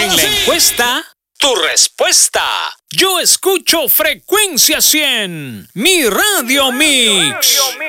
En la encuesta, tu respuesta. Yo escucho Frecuencia 100, mi Radio Mix.